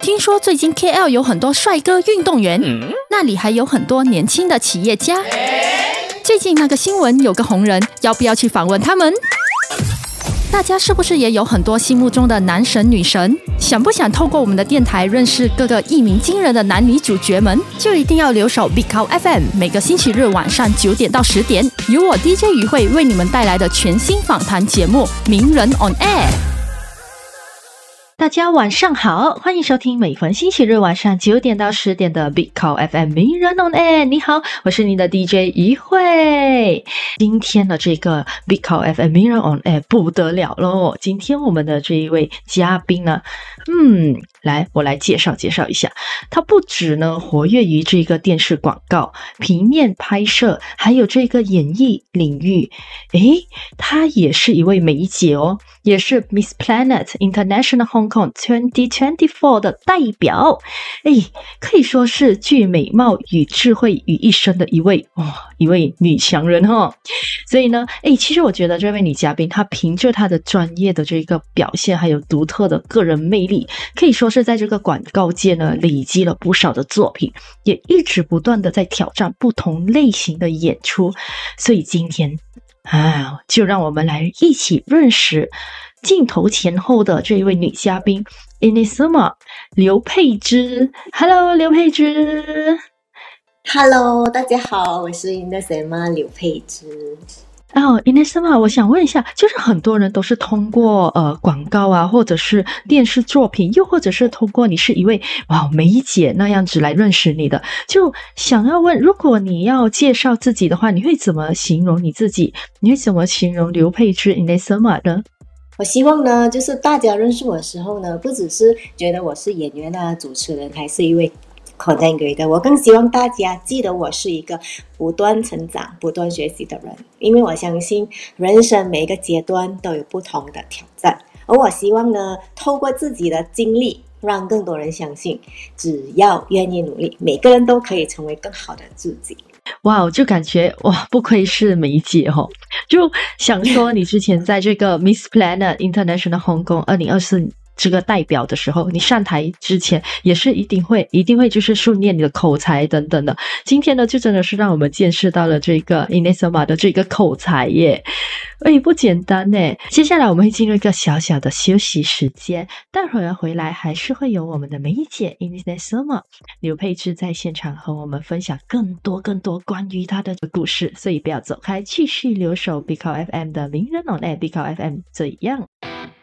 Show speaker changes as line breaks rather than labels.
听说最近 KL 有很多帅哥运动员，那里还有很多年轻的企业家。最近那个新闻有个红人，要不要去访问他们？大家是不是也有很多心目中的男神女神？想不想透过我们的电台认识各个一鸣惊人的男女主角们？就一定要留守 Big Cow FM， 每个星期日晚上9点到10点，由我 DJ 于慧为你们带来的全新访谈节目《名人 on Air》。大家晚上好，欢迎收听每逢星期日晚上9点到10点的 Big Cow FM 名人 on Air。你好，我是你的 DJ 于慧。今天的这个 Big Cow FM 名人 on Air 不得了咯，今天我们的这一位嘉宾呢，我来介绍一下。他不止呢活跃于这个电视广告、平面拍摄，还有这个演艺领域。他也是一位梅姐哦，也是 Miss Planet International Hong Kong 2024的代表。可以说是聚美貌与智慧于一身的一位女强人哦。所以呢，其实我觉得这位女嘉宾她凭着她的专业的这个表现，还有独特的个人魅力，可以说是在这个广告界呢累积了不少的作品，也一直不断的在挑战不同类型的演出。所以今天就让我们来一起认识镜头前后的这一位女嘉宾 Inesema 刘佩芝。 Hello 刘佩芝。
Hello 大家好，我是 Inesema 刘佩芝。
Inesema 我想问一下，就是很多人都是通过广告啊，或者是电视作品，又或者是通过你是一位梅姐那样子来认识你的，就想要问，如果你要介绍自己的话，你会怎么形容你自己？你会怎么形容刘佩芝 Inesema 呢？
我希望呢，就是大家认识我的时候呢，不只是觉得我是演员啊、主持人，还是一位content creator，我更希望大家记得我是一个不断成长、不断学习的人，因为我相信人生每一个阶段都有不同的挑战，而我希望呢，透过自己的经历，让更多人相信，只要愿意努力，每个人都可以成为更好的自己。
就感觉不愧是梅姐哦，就想说你之前在这个 Miss Planet International Hong Kong 2024这个代表的时候，你上台之前也是一定会就是训练你的口才等等的。今天呢，就真的是让我们见识到了这个 Inesema 的这个口才耶，不简单耶。接下来我们会进入一个小小的休息时间，待会儿回来还是会有我们的梅姐 Inesema 刘佩芝在现场和我们分享更多关于她的故事，所以不要走开，继续留守 Big Cow FM 的名人 on Air Big Cow FM 这样。